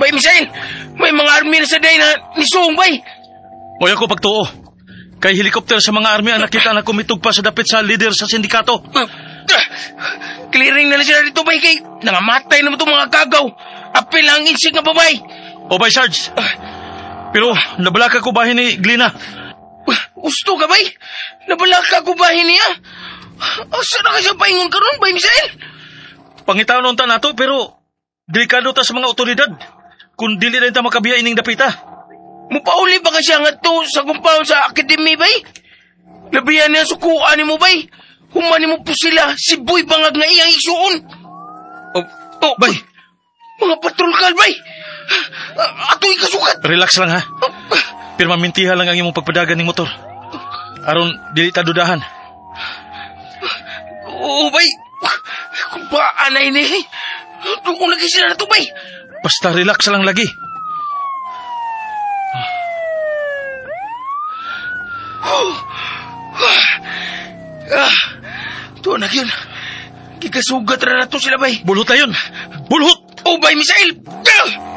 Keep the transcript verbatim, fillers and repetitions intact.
Bay, Misael, may mga army na sa day na nisuong, bay. Moy ako pagtuo. Kay helikopter sa mga army ang nakita na kumitog pa sa dapit sa leader sa sindikato. Clearing na lang sila dito, bay, kay nangamatay naman itong mga kagaw. Apil ang insig na babay. O bay, Sarge. Pero nabalaka ko bahin ni Glina. Gusto ka, bay? Nabalaka ko bahin niya? Asa na ka siya paingon ka ron, bay, Misael? Pangitaon ta nato, pero delikado ta sa mga otoridad. Kung dili na ta makabiya ining dapita. Mupauli ba ka siya nga to sa compound sa academy, bay? Labihan niya sukuan ni mo, bay? Humani mo po sila, si Boy bangag na iyang isuon. Oh, oh, bay. Mga patrolkal, bay. Ato'y kasukat. Relax lang, ha? Pero mamintiha lang ang imong pagpadagan ng motor. Aron, dili ta dudahan. Oo, bay. Kung ba, anay ni. Doon ko lagi sila na to, bay. Basta relax lang lagi. Ah, doon na yun. Gigasugat na na to sila, bay. Bulhot na yun. Bulhot! Oh, bay, Misael.